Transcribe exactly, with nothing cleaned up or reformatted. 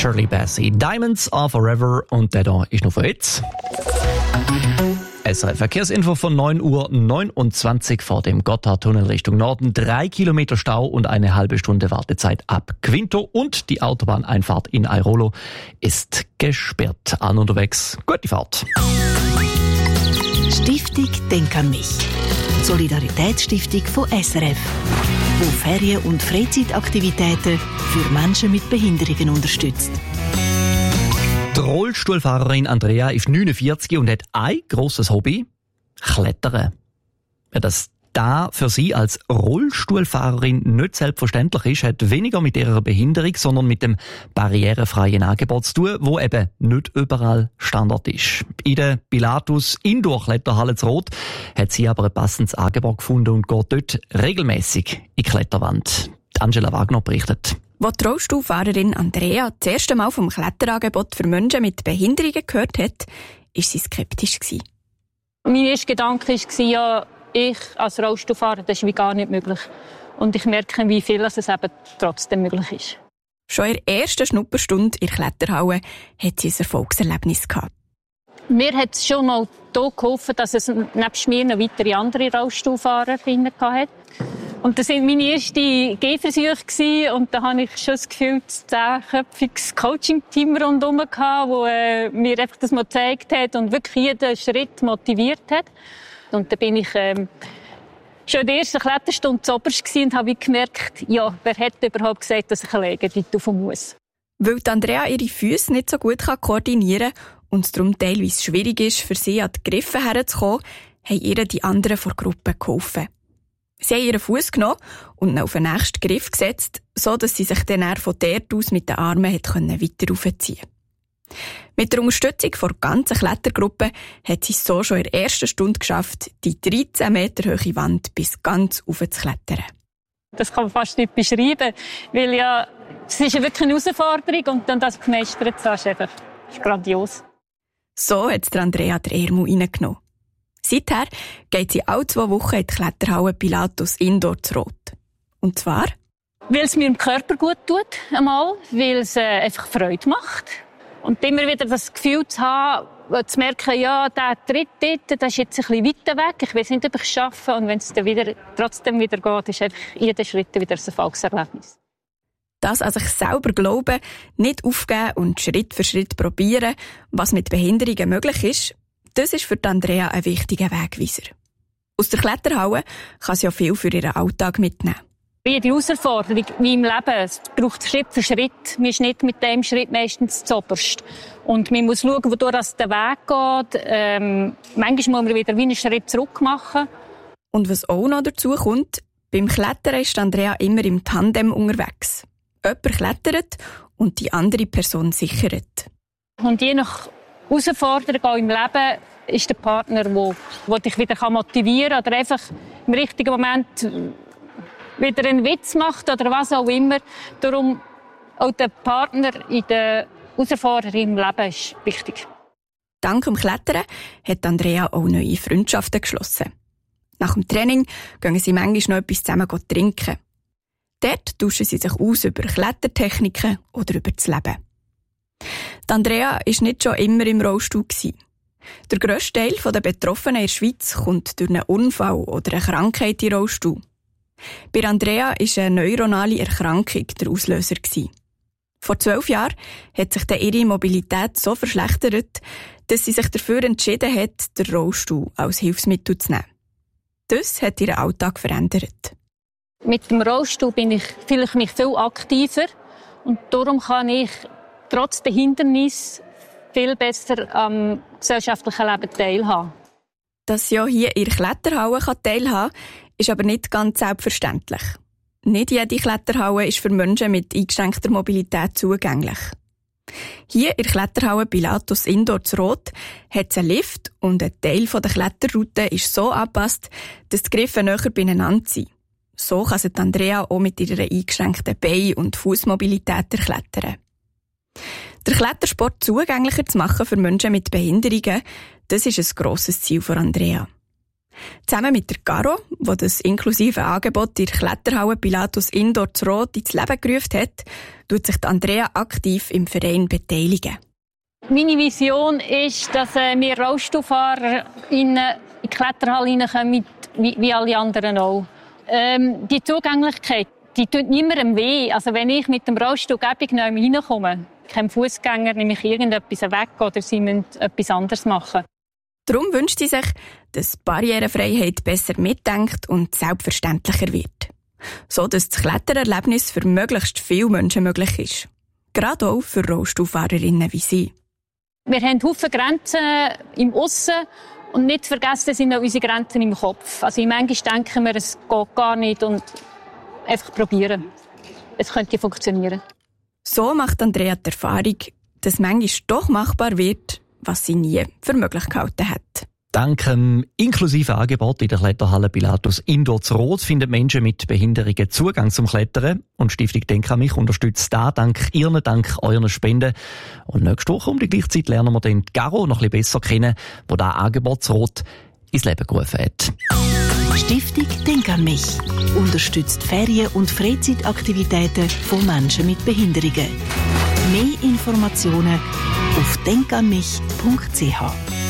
Shirley Bassey. Diamonds are forever und der da ist noch für jetzt. S R F Verkehrsinfo von neun Uhr neunundzwanzig vor dem Gotthardtunnel Richtung Norden. Drei Kilometer Stau und eine halbe Stunde Wartezeit ab Quinto. Und die Autobahneinfahrt in Airolo ist gesperrt. An unterwegs. Gute Fahrt. Stiftung Denk an mich. Solidaritätsstiftung von S R F, die Ferien- und Freizeitaktivitäten für Menschen mit Behinderungen unterstützt. Die Rollstuhlfahrerin Andrea ist neunundvierzig und hat ein grosses Hobby: Klettern. Ja, dass das für sie als Rollstuhlfahrerin nicht selbstverständlich ist, hat weniger mit ihrer Behinderung, sondern mit dem barrierefreien Angebot zu tun, wo eben nicht überall Standard ist. In der Pilatus Indoor-Kletterhalle zu Roth hat sie aber ein passendes Angebot gefunden und geht dort regelmäßig in die Kletterwand. Angela Wagner berichtet. Als die Rollstuhlfahrerin Andrea das erste Mal vom Kletterangebot für Menschen mit Behinderungen gehört hat, war sie skeptisch. Mein erster Gedanke war, ja, ich als Rollstuhlfahrer, das ist wie gar nicht möglich. Und ich merke, wie viel es eben trotzdem möglich ist. Schon in der ersten Schnupperstunde in der Kletterhalle hat sie ein Erfolgserlebnis gehabt. Mir hat es schon mal geholfen, dass es nebst mir noch weitere andere Rollstuhlfahrerinnen gab. Und das waren meine ersten Gehversuche und da hatte ich schon das Gefühl, das zehnköpfiges Coaching-Team rundherum gehabt, das äh, mir einfach das mal gezeigt hat und wirklich jeden Schritt motiviert hat. Und da bin ich ähm, schon in der ersten Kletterstunde zu oberst und habe gemerkt, ja, wer hätte überhaupt gesagt, dass ich alleine dort rauf muss. Weil Andrea ihre Füße nicht so gut koordinieren kann und es darum teilweise schwierig ist, für sie an die Griffe herzukommen, haben ihr die anderen von der Gruppe geholfen. Sie haben ihren Fuß genommen und ihn auf den nächsten Griff gesetzt, so dass sie sich dann von dort aus mit den Armen hat weiter raufziehen konnte. Mit der Unterstützung der ganzen Klettergruppe hat sie es so schon in der ersten Stunde geschafft, die dreizehn Meter hohe Wand bis ganz rauf zu klettern. Das kann man fast nicht beschreiben, weil ja, es ist ja wirklich eine Herausforderung und dann das gemeistert zu haben, ist einfach ist grandios. So hat Andrea den Ärmel reingenommen. Seither geht sie alle zwei Wochen in die Kletterhalle Pilatus Indoor zu Roth. Und zwar? Weil es mir im Körper gut tut, einmal, weil es äh, einfach Freude macht. Und immer wieder das Gefühl zu haben, zu merken, ja, der Tritt dort, der ist jetzt ein bisschen weiter weg, ich weiß nicht, ob ich es schaffe. Und wenn es dann wieder, trotzdem wieder geht, ist einfach jeder Schritt wieder ein Erfolgserlebnis. Das an sich selber glauben, nicht aufgeben und Schritt für Schritt probieren, was mit Behinderungen möglich ist, das ist für Andrea ein wichtiger Wegweiser. Aus der Kletterhalle kann sie ja viel für ihren Alltag mitnehmen. Jede Herausforderung wie im Leben, es braucht Schritt für Schritt. Man ist nicht mit dem Schritt meistens zuoberst. Und man muss schauen, wodurch der Weg geht. Ähm, manchmal muss man wieder wie einen Schritt zurück machen. Und was auch noch dazu kommt, beim Klettern ist Andrea immer im Tandem unterwegs. Jemand klettert und die andere Person sichert. Und je nach Herausforderung auch im Leben ist der Partner, der, der dich wieder motivieren kann oder einfach im richtigen Moment wieder einen Witz macht oder was auch immer. Darum auch der Partner in der Herausforderung im Leben ist wichtig. Dank dem Klettern hat Andrea auch neue Freundschaften geschlossen. Nach dem Training gehen sie manchmal noch etwas zusammen trinken. Dort tauschen sie sich aus über Klettertechniken oder über das Leben. Die Andrea war nicht schon immer im Rollstuhl. Der grösste Teil der Betroffenen in der Schweiz kommt durch einen Unfall oder eine Krankheit in den Rollstuhl. Bei Andrea war eine neuronale Erkrankung der Auslöser. Vor zwölf Jahren hat sich ihre Mobilität so verschlechtert, dass sie sich dafür entschieden hat, den Rollstuhl als Hilfsmittel zu nehmen. Das hat ihren Alltag verändert. Mit dem Rollstuhl bin ich vielleicht mich viel aktiver und darum kann ich trotz der Hindernisse viel besser am gesellschaftlichen Leben teilhaben. Dass sie ja hier in der Kletterhalle teilhaben kann, ist aber nicht ganz selbstverständlich. Nicht jede Kletterhalle ist für Menschen mit eingeschränkter Mobilität zugänglich. Hier in der Kletterhalle Pilatus Indoor zu Roth hat es einen Lift und ein Teil der Kletterroute ist so angepasst, dass die Griffe näher beieinander sind. So kann sich Andrea auch mit ihrer eingeschränkten Bein- und Fußmobilität erklettern. Der Klettersport zugänglicher zu machen für Menschen mit Behinderungen, das ist ein grosses Ziel von Andrea. Zusammen mit der Caro, die das inklusive Angebot in der Kletterhalle Pilatus Indoor zu Rot ins Leben gerufen hat, tut sich Andrea aktiv im Verein beteiligen. Meine Vision ist, dass wir Rollstuhlfahrer in die Kletterhalle hineinkommen, wie, wie alle anderen auch. Ähm, die Zugänglichkeit, die tut niemandem weh. Also wenn ich mit dem Rollstuhl gäbig neu reinkomme, kein Fußgänger, nehme ich irgendetwas weg oder sie müssen etwas anderes machen. Darum wünscht sie sich, dass Barrierefreiheit besser mitdenkt und selbstverständlicher wird. So dass das Klettererlebnis für möglichst viele Menschen möglich ist. Gerade auch für Rollstuhlfahrerinnen wie sie. Wir haben viele Grenzen im Aussen und nicht vergessen sind auch unsere Grenzen im Kopf. Also manchmal denken wir, es geht gar nicht und einfach probieren. Es könnte funktionieren. So macht Andrea die Erfahrung, dass manchmal doch machbar wird, was sie nie für möglich gehalten hat. Dank dem inklusiven Angebot in der Kletterhalle Pilatus Indoor zu Rot finden Menschen mit Behinderungen Zugang zum Klettern. Und die Stiftung Denk an mich unterstützt da dank Ihren, dank euren Spenden. Und nächste Woche um die gleiche Zeit lernen wir dann Caro noch ein bisschen besser kennen, die dieses Angebot zu Rot ins Leben gerufen hat. Stiftung Denk an mich unterstützt Ferien- und Freizeitaktivitäten von Menschen mit Behinderungen. Mehr Informationen auf denk an mich punkt c h.